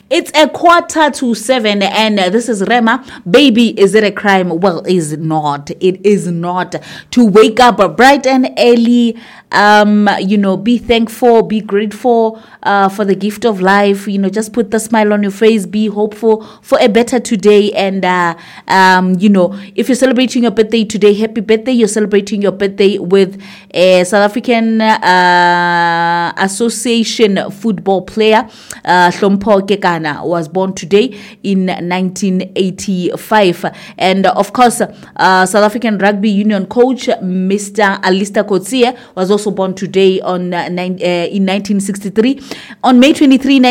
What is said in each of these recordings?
It's 6:45, and this is Rema. Baby, is it a crime? Well, is not. It is not to wake up bright and early. Be thankful, be grateful for the gift of life. Just put the smile on your face. Be hopeful for a better today. And if you're celebrating your birthday today, happy birthday. You're celebrating your birthday with a South African Association football player. Hlompho Kekana was born today in 1985. And of course, South African Rugby Union coach Mr. Alistair Coetzee was also born today in 1963. On May 23,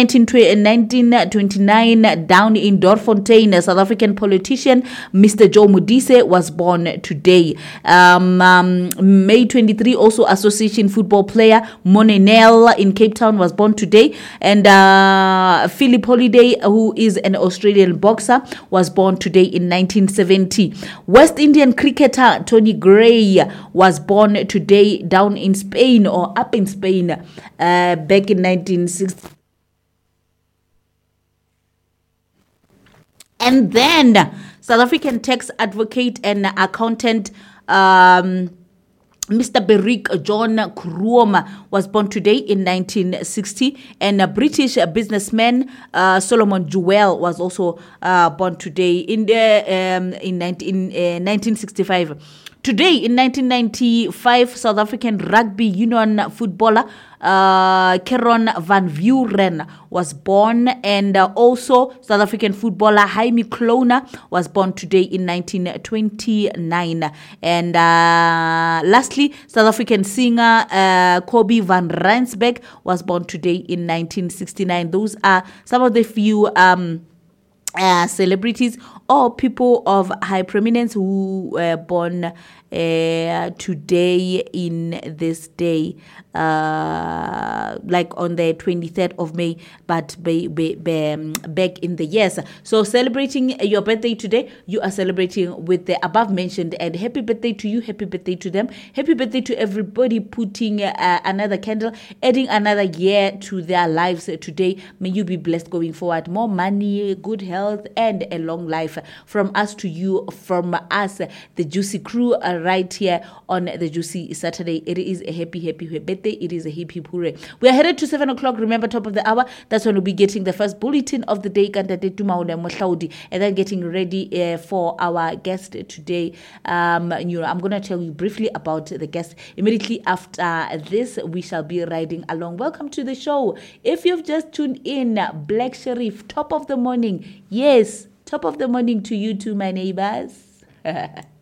1929, down in Dorfontein, a South African politician Mr. Joe Modise was born today. May 23, also Association football player Mone Nel in Cape Town was born today. And Philip Holiday, who is an Australian boxer, was born today in 1970. West Indian cricketer Tony Gray was born today down in Spain, or up in Spain, back in 1960. And then South African tax advocate and accountant Mr. Beric John Kruom was born today in 1960, and a British businessman Solomon Jewell was also born today in 1965. Today, in 1995, South African Rugby Union footballer Keron van Vuuren was born, and also South African footballer Jaime Kloner was born today in 1929. And lastly, South African singer Kobie van Rensburg was born today in 1969. Those are some of the few celebrities or people of high prominence who were born today in this day, like on the 23rd of May, but back in the years. So celebrating your birthday today, you are celebrating with the above mentioned, and happy birthday to you, happy birthday to them, happy birthday to everybody putting another candle, adding another year to their lives today. May you be blessed going forward. More money, good health, and a long life from us to you, from us, the Juicy crew, right here on the Juicy Saturday. It is a happy birthday. It is a happy hooray. We are headed to 7 o'clock. Remember, top of the hour. That's when we'll be getting the first bulletin of the day, and then getting ready for our guest today. I'm going to tell you briefly about the guest. Immediately after this, we shall be riding along. Welcome to the show. If you've just tuned in, Black Sherif, top of the morning. Yes, top of the morning to you too, my neighbors.